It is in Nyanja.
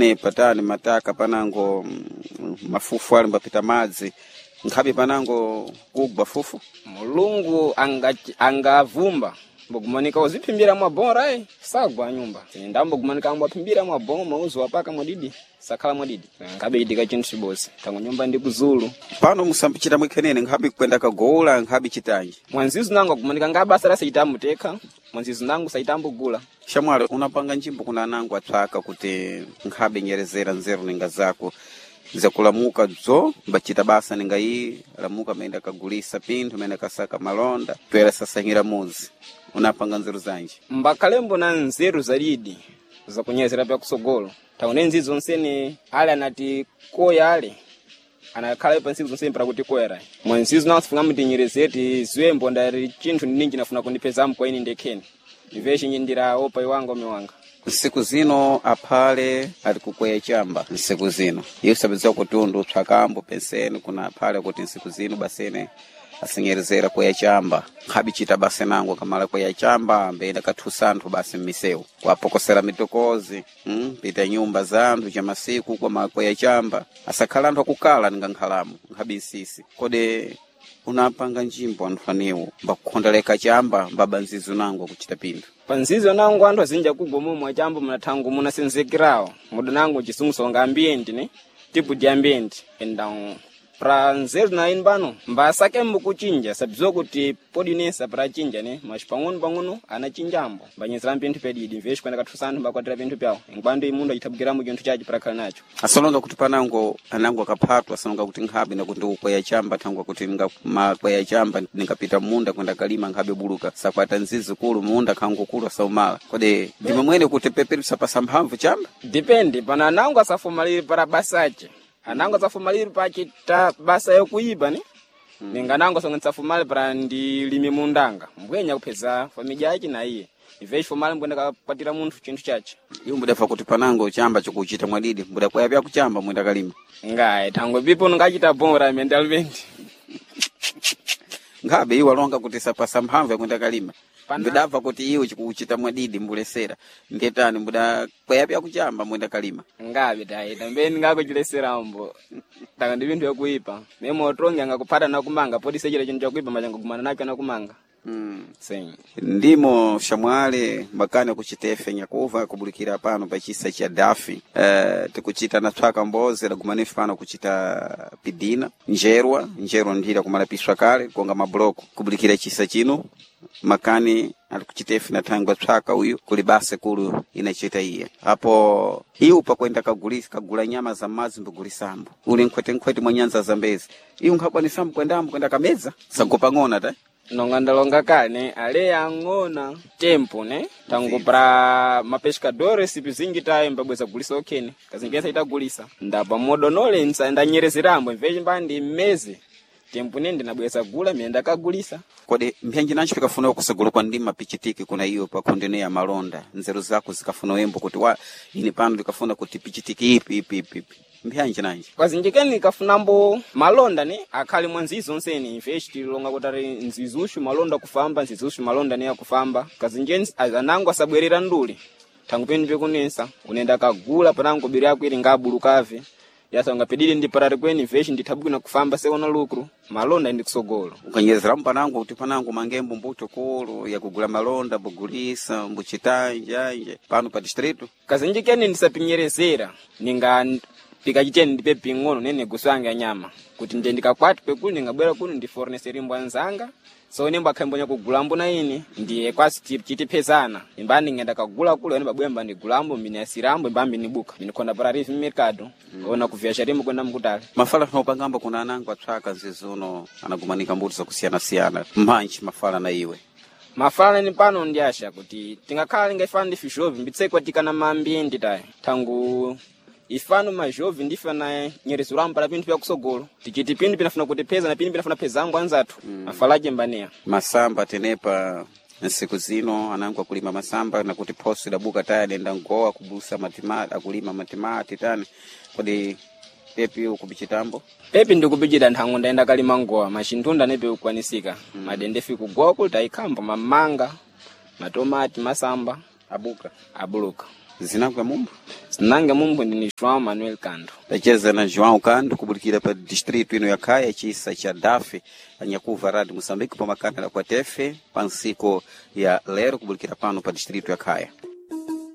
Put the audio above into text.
ne patani mataka panango mafufu ali mbapita madzi nkhabe panango kugwa fufu mulungu angavumba mbogumanika uziphimbira mwabora sagwa nyumba ndambo gumanika mwaphimbira mwabongo mauzo wapaka mwadidi sakhala mwadidi ngabe idika chinthu chibose tango nyumba ndi kuzulu pano musambichita mwikhenene ngabe kwenda kagola ngabe chitanji mwanzizu nango gumanika ngaba sala saitamuteka mwanzizu nangu saitambugula shamwalo unapanga njimbo kuna nangu atwaka kuti ngabe nyerezera nzeru ninga zako zakulamuka dzo mbachita basa ninga iyi lamuka maenda kagulisa pinthu maenda kasaka malonda twera sasangira muzi unapanga nzeru zanji mbakalembo na nzeru zalidi za kunyezera pya kusogolo taone nzizo nsene ale anati koya ale anakhala pansi zonse mpira kuti koyera mwanzizo nafunga mutinyerezeti zwembo ndari chinthu ningi nafuna kundipeza mko ini ndekheni ndiveshi nyindira opa iwango miwanga siku zino aphale ali kukweya chamba siku zino iyo sabizwa kutundu tsakambo penseni kuna aphale kuti siku zino basene asingerezera kweya chamba khabi chita base nango kamala kweya chamba mbenda kathusanthu basi mmiseu kwapokosera mitokozi pita nyumba zandu cha masiku kwa makweya chamba asakhala anthu akukala ninga nkhalamu nkhabi sisi kode unapanga njimbo anfaniwo mbakukhondaleka chamba mbaba nzizo nango kuchita pindu panzizo nango anthu azinja kugomomwa chambo mnathangu munasenzekirawo mudu nango chisungusonga ambienti ne tipo di ambienti endang pra nzeru na inbano mbasake mbukuchinja sabizwa kuti podi nesa pra chinja ne mashipang'ono anachinjambo mbanyezera mpinthu pedidi mveshi kwenda kathusanthu mbakwatira pinthu pyawo ingwando imundu achitabukiramo chinthu chachi prakhala nacho asalonga kuti panango anango akaphatwa asalonga kuti nkhabe nakuti ukweya chamba thangwa kuti makweya chamba ningapita munda kwenda kalima nkhabe buluka sakwata nzizi kulu munda khangu kulu asaumala kode ndime mwene kuti peperi sapasa mphamvu chamba depende pana anango asafumaliri para basache anango safumaliri pachita basa yokuiba ne ninga nango songa tsafumali para ndilimi mundanga mbwenya kupheza familia yake na iye iveshi fumali mbwenda kapatira munthu chinthu chache iyo mbudafa kuti panango chamba chokuchita mwadidi mbuda kwaya pya kuchamba mwenda kalima ngaye thangwe pipo ngachita bora mentalmente ngabe iwo alonga kuti sapasa mphamvu yakwenda kalima mbidava kuti iwo chikuchita mwadidi mbulesera ndetani mbuda kwaya pya kuchamba mwenda kalima ngabe dai tambeni ngakuchilesera mbo taka ndi binthu yakuipa memo otronga ngakupata nakumanga podi sechera chinthu chakuipa machango kumana nacho nakumanga Sim. Ndimo shamwale makane kuchitefe nyakuva kubulikira pano pachisa cha dafi tikuchita na twaka mboze la gumanifu pano kuchita pidina njerwa ndira kumala piswa kale konga mabloko kubulikira chisa chino makani alikuchitefe na tangwa twaka uyu kulibase kulu inachita iye hapo hiyo upa kwenda kagula nyama za mazi mbugulisambu uli nkwete mwanyanza za mbezi hiyo nkabwa ni sambu kwenda kameza sagopa ngona ta nongandalonga kane ale yangona tempo ne tangu pra mapescadores sipizingita mbabweza gulisa okene kazingesa itagulisa ndaba modonole nsanda nyerezirambo mveje mbandi mmezi tempo nende nabweza gula mienda kagulisa kode mbyanji nanchi pikafuna kusagula kwa ndima pichitiki kuna hiyo pa kondenea malonda nzeru zako zikafuna wembo kuti wa ini pano likafuna kuti pichitiki ipi mbyanji nanchi kazinjikeni nikafunambo malonda ne akhali mwanzizo nseni investi longa kutari nzizushu malonda kufamba nzizushu malonda ne yakufamba kazinjeni anango asabwerera nduli tangu peni pekunesa unenda kagula panango biri yako ili ngabulukave yasanga pedili ndi parare kweni investi ndithabuki na kufamba seona lucro malonda ndi kusogolo ukanyezera mpanango kuti panango mangembo mbuto kolo yakugula malonda bugulisa mbuchitanja pano pa distrito kazinjikeni ndisapinyerezera ninga pikachiteni ndipe pingono nene guswanga nyama kuti nje ndikakwati pekuli ningabwera kuno ndi forneseri mbwanzanga so nemba khembonya kugulambo na ini ndiye kwasi chitipezana imbandi ngenda kagula kulo ene babwemba ndi gulambo mini asirambo imbambi ni buka minikonda para rifi mercado ona kuvyasha rimo kwenda mkutali mafala tunopangamba kuna anango atraka nzizuno anagumanika mbuto za kusiana mmanchi mafala na iwe mafala ni pano ndiasha kuti tingakhala ngefandi fishovi mbitsekwa tikana mambienti tayi tangu ifano majovi ndifana nyerezuramba la pintu ya kusogolo tichiti pintu pinafuna kutipeza na pintu pinafuna pezangu anzatu afalaje mbania masamba tenepa siku zino anangwa kulima masamba na kuti posi la buka taya nenda ngoa kubusa matimati akulima matimati tani kodi pepi ukubichitambo pepi ndikubichida nthango ndaenda kalima ngoa mashintunda nepe ukwanisika madendefi kugwa kulta ikambo mamanga matomati masamba abuluka zinangwa mumbo zinange mumbo ndini João Manuel Kando. tacheza na João Kando kubulikira pa distrito ino ya Kaya chisa cha Dafe anyakuva Rádio Moçambique pa makana kwa tefe pansiko ya lero kubulikira pano pa distrito ya Kaya.